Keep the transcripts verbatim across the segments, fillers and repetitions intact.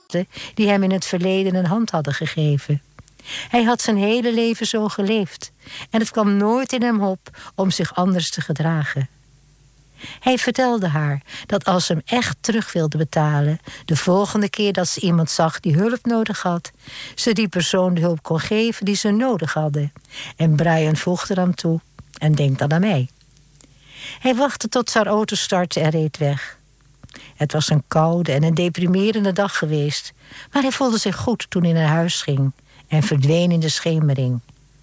die hem in het verleden een hand hadden gegeven. Hij had zijn hele leven zo geleefd en het kwam nooit in hem op om zich anders te gedragen. Hij vertelde haar dat als ze hem echt terug wilde betalen, de volgende keer dat ze iemand zag die hulp nodig had, ze die persoon de hulp kon geven die ze nodig hadden. En Brian voegde er aan toe: en denk dan aan mij. Hij wachtte tot ze haar auto startte en reed weg. Het was een koude en een deprimerende dag geweest, maar hij voelde zich goed toen hij naar huis ging en verdween in de schemering.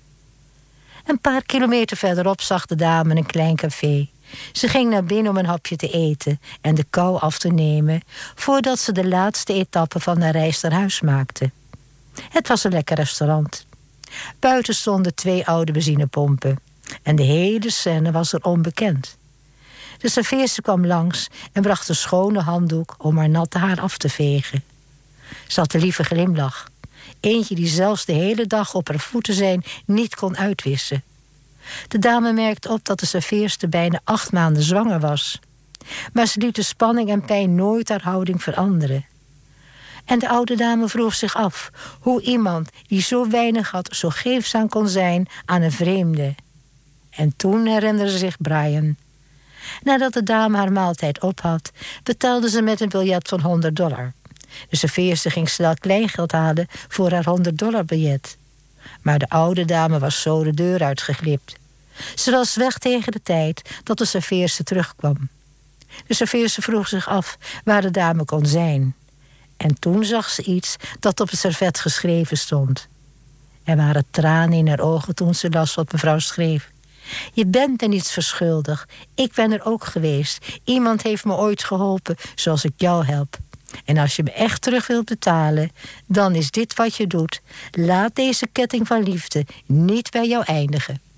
Een paar kilometer verderop zag de dame een klein café. Ze ging naar binnen om een hapje te eten en de kou af te nemen voordat ze de laatste etappe van haar reis naar huis maakte. Het was een lekker restaurant. Buiten stonden twee oude benzinepompen en de hele scène was er onbekend. De serveerster kwam langs en bracht een schone handdoek om haar natte haar af te vegen. Ze had een lieve glimlach. Eentje die zelfs de hele dag op haar voeten zijn niet kon uitwissen. De dame merkte op dat de serveerster bijna acht maanden zwanger was. Maar ze liet de spanning en pijn nooit haar houding veranderen. En de oude dame vroeg zich af hoe iemand die zo weinig had zo geefzaam kon zijn aan een vreemde. En toen herinnerde zich Brian. Nadat de dame haar maaltijd op had, betaalde ze met een biljet van honderd dollar. De serveerster ging snel kleingeld halen voor haar honderd dollar biljet. Maar de oude dame was zo de deur uitgeglipt. Ze was weg tegen de tijd dat de serveerster terugkwam. De serveerster vroeg zich af waar de dame kon zijn. En toen zag ze iets dat op het servet geschreven stond. Er waren tranen in haar ogen toen ze las wat mevrouw schreef. Je bent er niets verschuldigd. Ik ben er ook geweest. Iemand heeft me ooit geholpen zoals ik jou help. En als je me echt terug wilt betalen, dan is dit wat je doet. Laat deze ketting van liefde niet bij jou eindigen.